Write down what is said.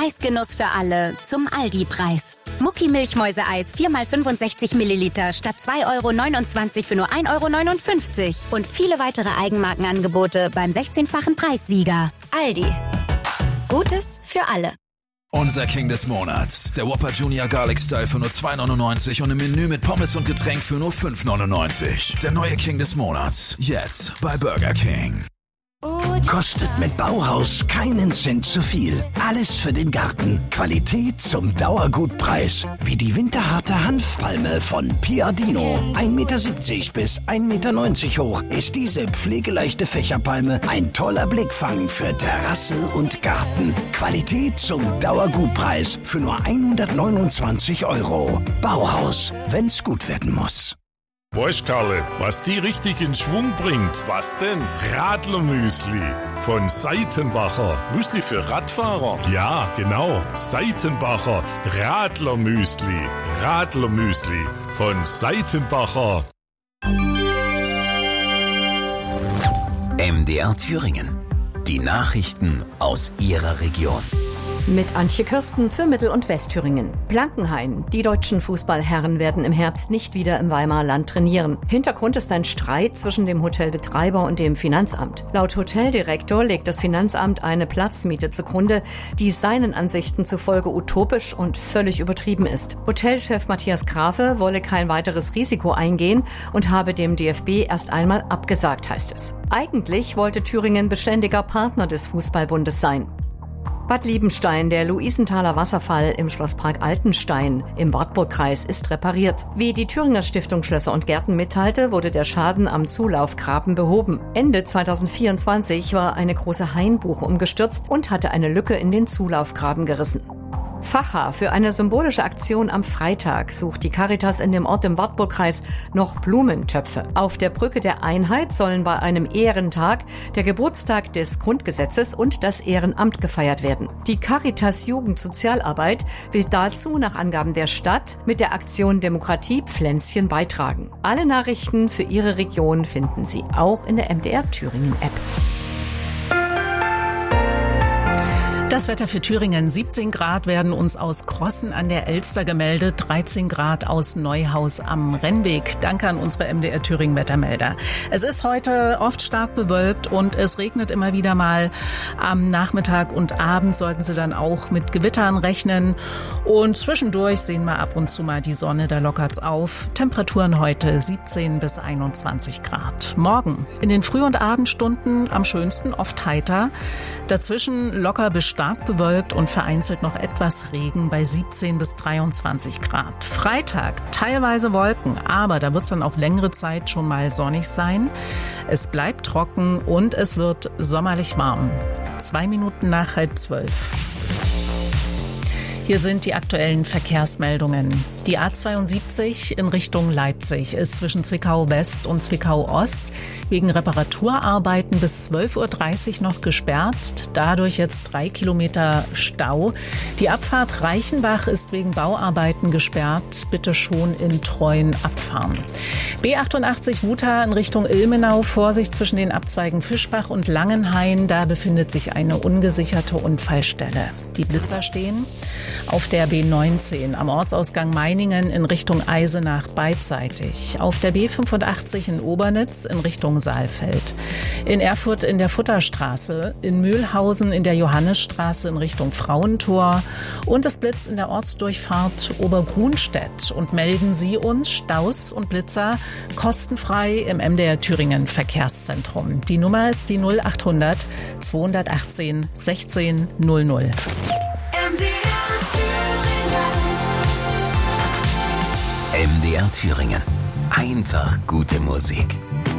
Preisgenuss für alle zum Aldi-Preis. Mucki-Milchmäuseeis 4x65 Milliliter statt 2,29 € für nur 1,59 € und viele weitere Eigenmarkenangebote beim 16-fachen Preissieger. Aldi. Gutes für alle. Unser King des Monats. Der Whopper Junior Garlic Style für nur 2,99 € und im Menü mit Pommes und Getränk für nur 5,99 €. Der neue King des Monats. Jetzt bei Burger King. Kostet mit Bauhaus keinen Cent zu viel. Alles für den Garten. Qualität zum Dauergutpreis. Wie die winterharte Hanfpalme von Piadino. 1,70 Meter bis 1,90 Meter hoch ist diese pflegeleichte Fächerpalme ein toller Blickfang für Terrasse und Garten. Qualität zum Dauergutpreis für nur 129 €. Bauhaus, wenn's gut werden muss. Weißt, Karle, was die richtig in Schwung bringt? Was denn? Radlermüsli von Seitenbacher. Müsli für Radfahrer? Ja, genau. Seitenbacher Radlermüsli. Radlermüsli von Seitenbacher. MDR Thüringen. Die Nachrichten aus Ihrer Region. Mit Antje Kirsten für Mittel- und Westthüringen. Blankenhain. Die deutschen Fußballherren werden im Herbst nicht wieder im Weimarer Land trainieren. Hintergrund ist ein Streit zwischen dem Hotelbetreiber und dem Finanzamt. Laut Hoteldirektor legt das Finanzamt eine Platzmiete zugrunde, die seinen Ansichten zufolge utopisch und völlig übertrieben ist. Hotelchef Matthias Grafe wolle kein weiteres Risiko eingehen und habe dem DFB erst einmal abgesagt, heißt es. Eigentlich wollte Thüringen beständiger Partner des Fußballbundes sein. Bad Liebenstein, der Luisenthaler Wasserfall im Schlosspark Altenstein im Wartburgkreis ist repariert. Wie die Thüringer Stiftung Schlösser und Gärten mitteilte, wurde der Schaden am Zulaufgraben behoben. Ende 2024 war eine große Hainbuche umgestürzt und hatte eine Lücke in den Zulaufgraben gerissen. Facha. Für eine symbolische Aktion am Freitag sucht die Caritas in dem Ort im Wartburgkreis noch Blumentöpfe. Auf der Brücke der Einheit sollen bei einem Ehrentag der Geburtstag des Grundgesetzes und das Ehrenamt gefeiert werden. Die Caritas Jugendsozialarbeit will dazu nach Angaben der Stadt mit der Aktion Demokratie Pflänzchen beitragen. Alle Nachrichten für Ihre Region finden Sie auch in der MDR Thüringen App. Das Wetter für Thüringen. 17 Grad werden uns aus Crossen an der Elster gemeldet, 13 Grad aus Neuhaus am Rennweg. Danke an unsere MDR Thüringen Wettermelder. Es ist heute oft stark bewölkt und es regnet immer wieder mal. Am Nachmittag und Abend sollten Sie dann auch mit Gewittern rechnen. Und zwischendurch sehen wir ab und zu mal die Sonne, da lockert's auf. Temperaturen heute 17 bis 21 Grad. Morgen in den Früh- und Abendstunden am schönsten oft heiter. Dazwischen locker bis stark bewölkt und vereinzelt noch etwas Regen bei 17 bis 23 Grad. Freitag teilweise Wolken, aber da wird es dann auch längere Zeit schon mal sonnig sein. Es bleibt trocken und es wird sommerlich warm. 2 Minuten nach 11:30. Hier sind die aktuellen Verkehrsmeldungen. Die A72 in Richtung Leipzig ist zwischen Zwickau West und Zwickau Ost wegen Reparaturarbeiten bis 12:30 Uhr noch gesperrt. Dadurch jetzt 3 Kilometer Stau. Die Abfahrt Reichenbach ist wegen Bauarbeiten gesperrt. Bitte schon in Treuen abfahren. B88 Wuta in Richtung Ilmenau. Vorsicht zwischen den Abzweigen Fischbach und Langenhain. Da befindet sich eine ungesicherte Unfallstelle. Die Blitzer stehen auf der B19 am Ortsausgang Meiningen in Richtung Eisenach beidseitig. Auf der B85 in Obernitz in Richtung Saalfeld. In Erfurt in der Futterstraße. In Mühlhausen in der Johannisstraße in Richtung Frauentor. Und es blitzt in der Ortsdurchfahrt Obergrunstedt. Und melden Sie uns Staus und Blitzer kostenfrei im MDR Thüringen Verkehrszentrum. Die Nummer ist die 0800 218 16 00. MDR Thüringen. Einfach gute Musik.